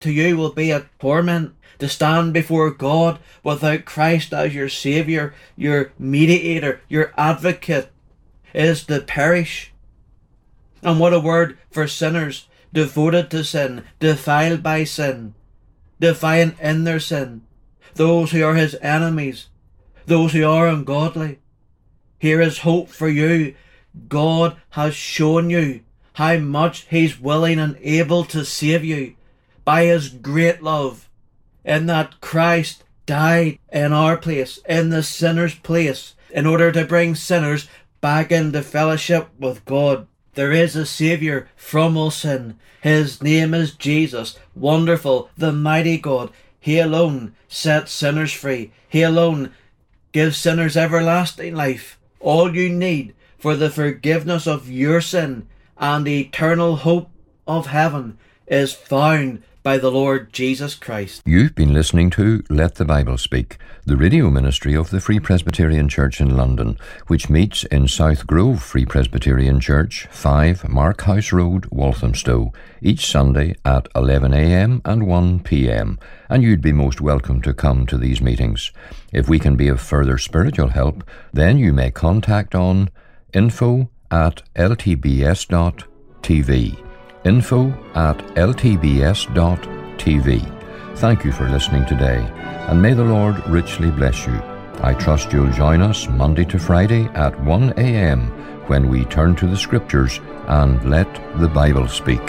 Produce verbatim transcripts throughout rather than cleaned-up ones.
to you will be a torment. To stand before God without Christ as your Saviour, your mediator, your advocate, is to perish. And what a word for sinners devoted to sin, defiled by sin, defiant in their sin, those who are his enemies, those who are ungodly. Here is hope for you. God has shown you how much he's willing and able to save you by his great love, in that Christ died in our place, in the sinner's place, in order to bring sinners back into fellowship with God. There is a Saviour from all sin. His name is Jesus, wonderful, the mighty God. He alone sets sinners free. He alone gives sinners everlasting life. All you need for the forgiveness of your sin and eternal hope of heaven is found by the Lord Jesus Christ. You've been listening to Let the Bible Speak, the radio ministry of the Free Presbyterian Church in London, which meets in South Grove Free Presbyterian Church, five Mark House Road, Walthamstow, each Sunday at eleven a m and one p m, and you'd be most welcome to come to these meetings. If we can be of further spiritual help, then you may contact on info at l t b s dot t v. info at l t b s dot t v. Thank you for listening today, and may the Lord richly bless you. I trust you'll join us Monday to Friday at one a m when we turn to the Scriptures and let the Bible speak.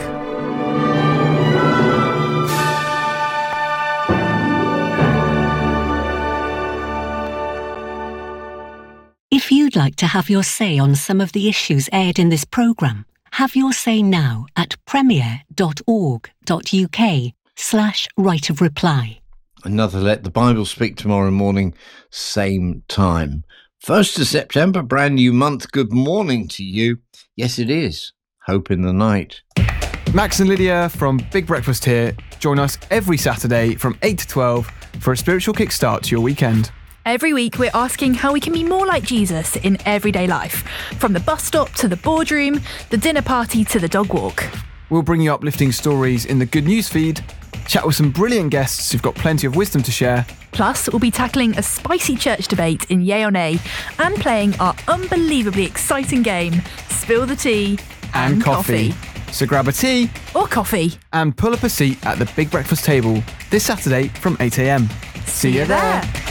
If you'd like to have your say on some of the issues aired in this programme, have your say now at premier.org.uk slash right of reply. Another Let the Bible Speak tomorrow morning, same time. first of September, brand new month. Good morning to you. Yes, it is. Hope in the night. Max and Lydia from Big Breakfast here. Join us every Saturday from eight to twelve for a spiritual kickstart to your weekend. Every week, we're asking how we can be more like Jesus in everyday life, from the bus stop to the boardroom, the dinner party to the dog walk. We'll bring you uplifting stories in the Good News feed, chat with some brilliant guests who've got plenty of wisdom to share. Plus, we'll be tackling a spicy church debate in Yay or Nay and playing our unbelievably exciting game, Spill the Tea and, and coffee. coffee. So grab a tea or coffee and pull up a seat at the Big Breakfast table this Saturday from eight a m. See, See you there. there.